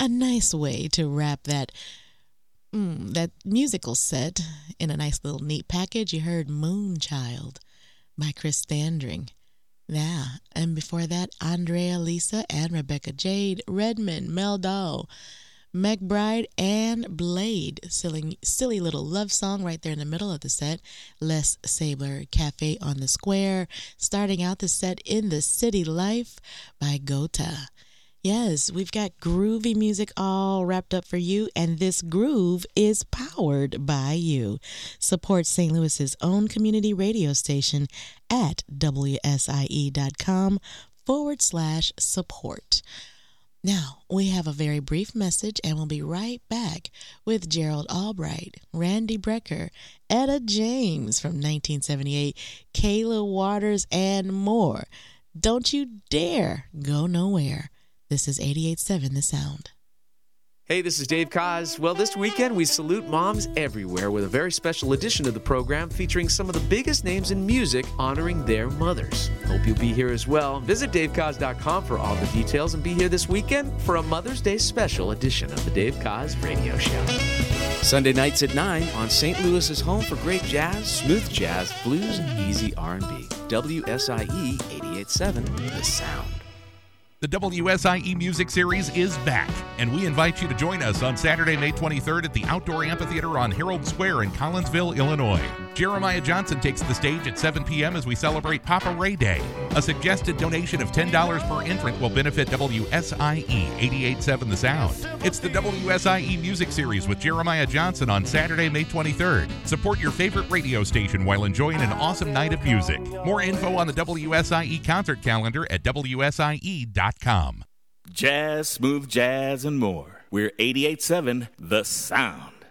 A nice way to wrap that musical set in a nice little neat package. You heard Moonchild by Chris Standring. Yeah, and before that, Andrea Lisa and Rebecca Jade, Redmond, Mel Dahl, McBride, and Blade. Silly little love song right there in the middle of the set. Les Sabler, Cafe on the Square. Starting out the set, In the City Life by Gota. Yes, we've got groovy music all wrapped up for you, and this groove is powered by you. Support St. Louis's own community radio station at wsie.com/support. Now, we have a very brief message, and we'll be right back with Gerald Albright, Randy Brecker, Etta James from 1978, Kayla Waters, and more. Don't you dare go nowhere. This is 88.7 The Sound. Hey, this is Dave Koz. Well, this weekend we salute moms everywhere with a very special edition of the program featuring some of the biggest names in music honoring their mothers. Hope you'll be here as well. Visit davekoz.com for all the details and be here this weekend for a Mother's Day special edition of the Dave Koz Radio Show. Sunday nights at 9 on St. Louis's home for great jazz, smooth jazz, blues, and easy R&B. WSIE 88.7 The Sound. The WSIE Music Series is back, and we invite you to join us on Saturday, May 23rd at the Outdoor Amphitheater on Herald Square in Collinsville, Illinois. Jeremiah Johnson takes the stage at 7 p.m. as we celebrate Papa Ray Day. A suggested donation of $10 per entrant will benefit WSIE 88.7 The Sound. It's the WSIE Music Series with Jeremiah Johnson on Saturday, May 23rd. Support your favorite radio station while enjoying an awesome night of music. More info on the WSIE concert calendar at WSIE.com. Jazz, smooth jazz, and more. We're 88.7 The Sound.